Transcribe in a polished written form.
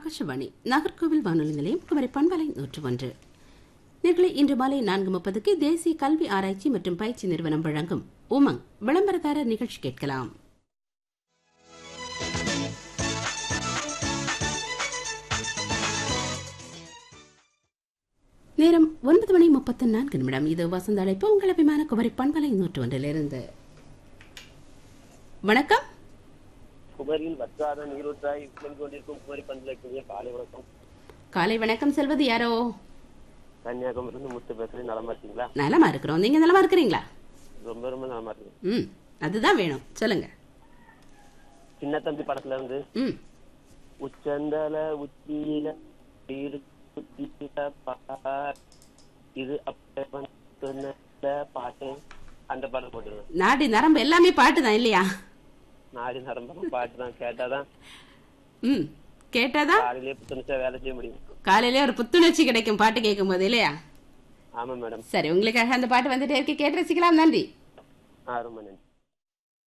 ஆகாஷவாணி நாகர்கோவில் வானொலி நிலையம் குமரி பண்பலை 101. நேர்களை இன்று மாலை 4:30க்கு தேசிய கல்வி ஆராய்ச்சி மற்றும் பயிற்சி நிறுவனம் வழங்கும் உமங் விளம்பரதாரர் நிகழ்ச்சி கேட்கலாம். நேரம் 9:34. இது வசந்த அழைப்பு. உங்கள் அபிமான குமரி பண்பலை 101 வணக்கம். குமரியில் வற்றாத நீரூற்றாய் கொண்டிருக்கும் குமரி பண்பலைக்குரிய காலை வணக்கம். காலை வணக்கம். செல்வது யாரோ? கன்னியாகுமரி முத்து பேசுறேன். நலமா இருக்கீங்களா? நலமா இருக்கிறோம். நீங்க நலமா இருக்கிறீங்களா? ரொம்ப ரொம்ப நலமா இருக்கேன். அதுதான் வேணும். சொல்லுங்க. சின்ன தம்பி படத்துல இருந்து உச்சந்தல உச்சியில இது பாட்டு அந்த பாட்டு போட்டுருவேன். நாடி நரம்பு எல்லாமே பாட்டுதான் இல்லையா? நாடி நரம்பு பாட்டு தான். கேட்டாதான் காலையிலேயே புத்துணர்ச்சியா வேலை செய்ய முடியும். காலையிலே ஒரு புத்துணர்ச்சி கிடைக்கும் பாட்டு கேட்கும் போது இல்லையா? ஆமா மேடம். சரி, உங்களுக்காக அந்த பாட்டு வந்துட்டே இருக்கு. கேட்டு ரசிக்கலாம். நன்றி. ரொம்ப நன்றி.